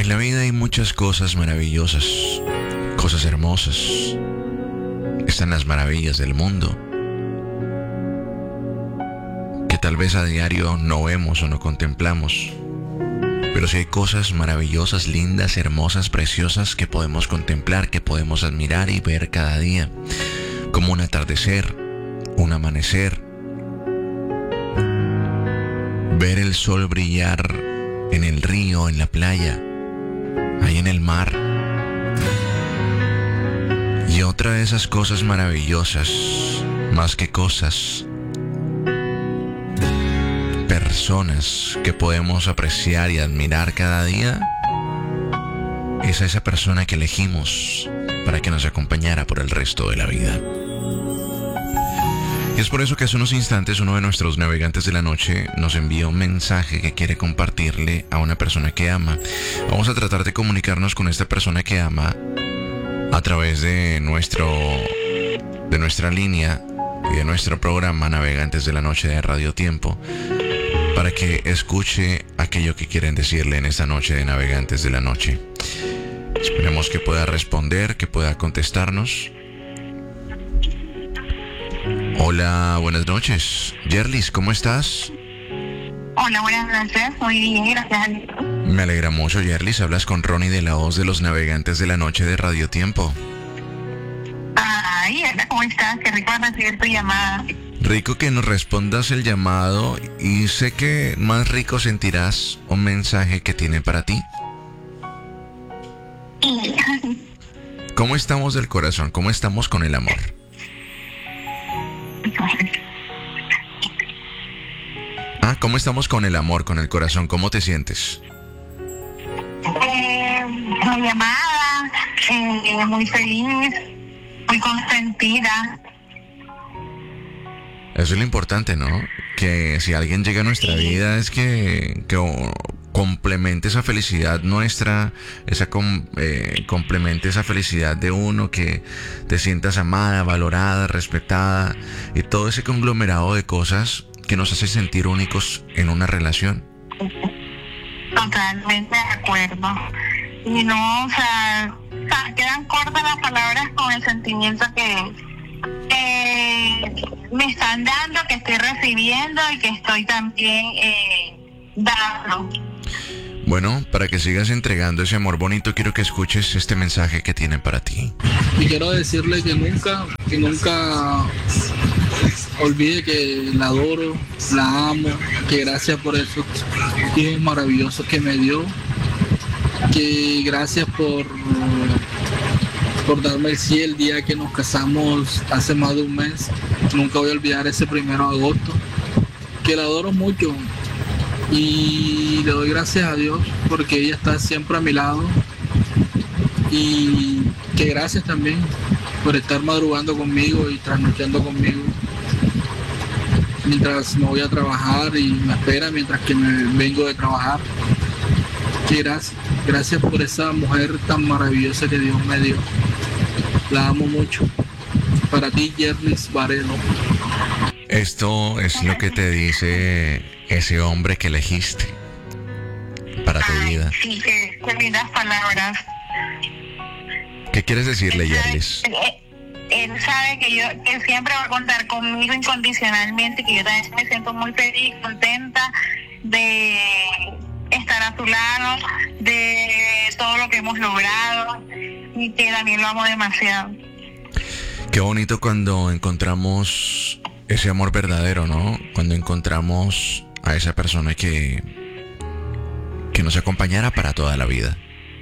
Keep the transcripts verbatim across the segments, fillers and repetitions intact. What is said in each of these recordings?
En la vida hay muchas cosas maravillosas, cosas hermosas. Están las maravillas del mundo, que tal vez a diario no vemos o no contemplamos. Pero sí hay cosas maravillosas, lindas, hermosas, preciosas que podemos contemplar, que podemos admirar y ver cada día. Como un atardecer, un amanecer. Ver el sol brillar en el río, en la playa, ahí en el mar. Y otra de esas cosas maravillosas, más que cosas, personas que podemos apreciar y admirar cada día, es a esa persona que elegimos para que nos acompañara por el resto de la vida. Y es por eso que hace unos instantes uno de nuestros navegantes de la noche nos envía un mensaje que quiere compartirle a una persona que ama. Vamos a tratar de comunicarnos con esta persona que ama a través de nuestro de nuestra línea y de nuestro programa Navegantes de la Noche de Radio Tiempo, para que escuche aquello que quieren decirle en esta noche de Navegantes de la Noche. Esperemos que pueda responder, que pueda contestarnos. Hola, buenas noches. Yerlis, ¿cómo estás? Hola, buenas noches. Muy bien, gracias a Dios. Me alegra mucho, Yerlis. Hablas con Ronnie de la voz de los Navegantes de la Noche de Radio Tiempo. Ay, hola, ¿cómo estás? Qué rico recibir tu llamada. Rico que nos respondas el llamado, y sé que más rico sentirás un mensaje que tiene para ti. ¿Cómo estamos del corazón? ¿Cómo estamos con el amor? Ah, ¿cómo estamos con el amor, con el corazón? ¿Cómo te sientes? Eh, muy amada, eh, muy feliz, muy consentida. Eso es lo importante, ¿no? Que si alguien llega a nuestra vida es que, que oh, complemente esa felicidad nuestra, esa com, eh, complemente esa felicidad de uno, que te sientas amada, valorada, respetada, y todo ese conglomerado de cosas que nos hace sentir únicos en una relación. Totalmente de acuerdo. Y no, o sea, o sea, quedan cortas las palabras con el sentimiento que eh, me están dando, que estoy recibiendo y que estoy también eh, dando. Bueno, para que sigas entregando ese amor bonito, quiero que escuches este mensaje que tienen para ti. Y quiero decirle que nunca, que nunca olvide que la adoro, la amo, que gracias por esos hijos maravillosos que me dio, que gracias por, por darme el sí el día que nos casamos hace más de un mes. Nunca voy a olvidar ese primero de agosto, que la adoro mucho. Y le doy gracias a Dios porque ella está siempre a mi lado, y que gracias también por estar madrugando conmigo y trasnochando conmigo mientras me voy a trabajar y me espera mientras que me vengo de trabajar. Que gracias, gracias por esa mujer tan maravillosa que Dios me dio. La amo mucho. Para ti, Yerlis Varelo. Esto es lo que te dice ese hombre que elegiste para tu Ay, vida. Sí, qué, qué lindas palabras. ¿Qué quieres decirle, Él sabe- Yerlis? eh, Él sabe que yo que siempre va a contar conmigo incondicionalmente, que yo también me siento muy feliz, contenta de estar a su lado, de todo lo que hemos logrado, y que también lo amo demasiado. Qué bonito cuando encontramos ese amor verdadero, ¿no? Cuando encontramos a esa persona que, que nos acompañará para toda la vida.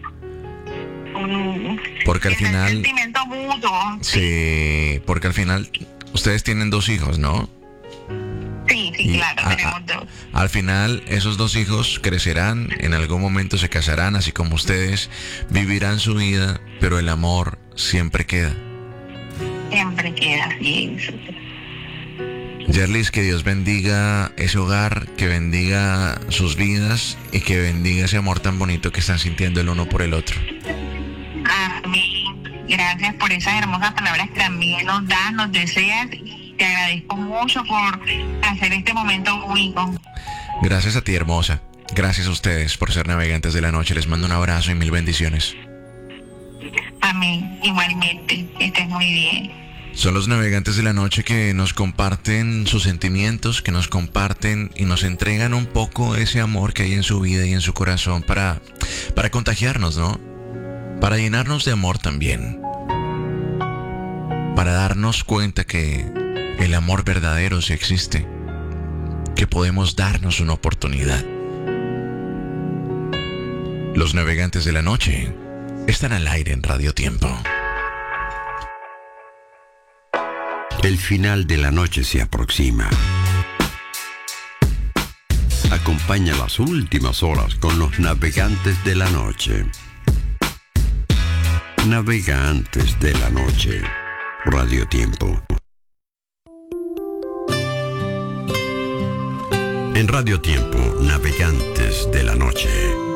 Mm, Porque al ese final... sentimiento mutuo. Sí, porque al final ustedes tienen dos hijos, ¿no? Sí, sí, Y claro, a- tenemos a- dos. Al final esos dos hijos crecerán, en algún momento se casarán, así como ustedes vivirán su vida, pero el amor siempre queda. Siempre queda así. Yerlis, que Dios bendiga ese hogar, que bendiga sus vidas y que bendiga ese amor tan bonito que están sintiendo el uno por el otro. Amén. Gracias por esas hermosas palabras que también nos das, nos deseas, y te agradezco mucho por hacer este momento único. Gracias a ti, hermosa. Gracias a ustedes por ser navegantes de la noche. Les mando un abrazo y mil bendiciones. Amén. Igualmente. Que estés muy bien. Son los navegantes de la noche que nos comparten sus sentimientos, que nos comparten y nos entregan un poco ese amor que hay en su vida y en su corazón para, para contagiarnos, ¿no? Para llenarnos de amor también. Para darnos cuenta que el amor verdadero sí existe, que podemos darnos una oportunidad. Los navegantes de la noche están al aire en Radio Tiempo. El final de la noche se aproxima. Acompaña las últimas horas con los navegantes de la noche. Navegantes de la noche. Radio Tiempo. En Radio Tiempo, Navegantes de la noche.